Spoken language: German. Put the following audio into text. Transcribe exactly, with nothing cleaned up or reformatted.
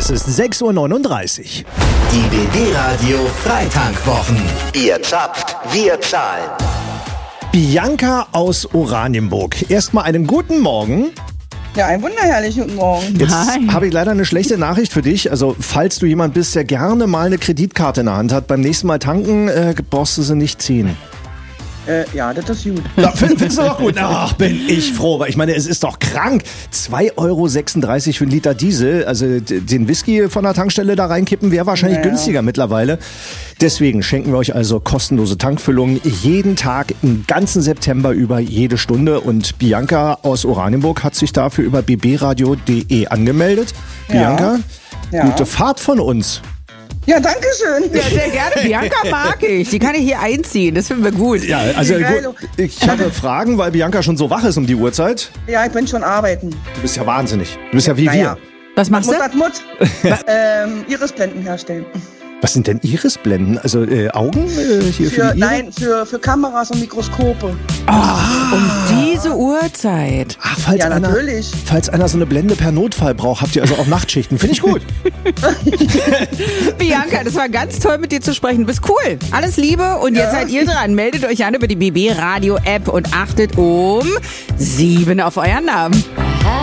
Es ist sechs Uhr neununddreißig. Die B B-Radio Freitankwochen. Ihr zapft, wir zahlen. Bianca aus Oranienburg. Erstmal einen guten Morgen. Ja, einen wunderherrlichen guten Morgen. Jetzt habe ich leider eine schlechte Nachricht für dich. Also, falls du jemand bist, der gerne mal eine Kreditkarte in der Hand hat, beim nächsten Mal tanken, äh, brauchst du sie nicht ziehen. Äh, ja, das ist gut. Ja, findest du doch gut? Ach, bin ich froh, weil ich meine, es ist doch krank. zwei Euro sechsunddreißig für einen Liter Diesel. Also den Whisky von der Tankstelle da reinkippen wäre wahrscheinlich naja. günstiger mittlerweile. Deswegen schenken wir euch also kostenlose Tankfüllungen jeden Tag im ganzen September über jede Stunde. Und Bianca aus Oranienburg hat sich dafür über b b radio punkt d e angemeldet. Ja. Bianca, ja. Gute Fahrt von uns. Ja, danke schön. Ja, sehr gerne. Bianca mag ich. Die kann ich hier einziehen. Das finden wir gut. Ja, also gut, ich habe Fragen, weil Bianca schon so wach ist um die Uhrzeit. Ja, ich bin schon arbeiten. Du bist ja wahnsinnig. Du bist ja wie naja. wir. Was machst Mut, du? Mut, Mut. ähm, Irisblenden herstellen. Was sind denn Irisblenden? Also äh, Augen äh, hier für, für die Nein, für, für Kameras und Mikroskope. Ah, um diese Uhrzeit. Ach, falls Ja, einer, natürlich. falls einer so eine Blende per Notfall braucht, habt ihr also auch Nachtschichten. Finde ich gut. Bianca, das war ganz toll mit dir zu sprechen. Du bist cool. Alles Liebe und jetzt Ja. seid ihr dran. Meldet euch an über die B B-Radio-App und achtet um sieben auf euren Namen.